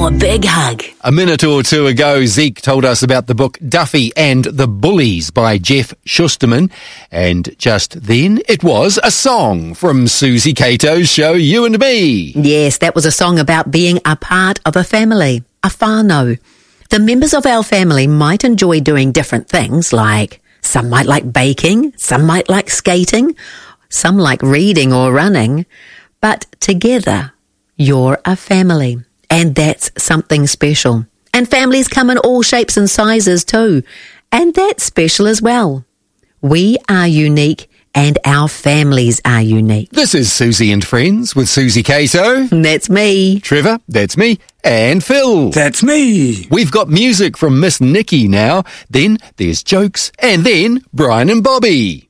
a big hug. A minute or two ago, Zeke told us about the book Duffy and the Bullies by Jeff Schusterman. And just then, it was a song from Susie Cato's show You and Me. Yes, that was a song about being a part of a family, a whānau. The members of our family might enjoy doing different things, like some might like baking, some might like skating, some like reading or running. But together, you're a family, and that's something special. And families come in all shapes and sizes too, and that's special as well. We are unique, and our families are unique. This is Susie and Friends with Susie Cato. That's me. Trevor, that's me. And Phil. That's me. We've got music from Miss Nikki now. Then there's jokes, and then Brian and Bobby.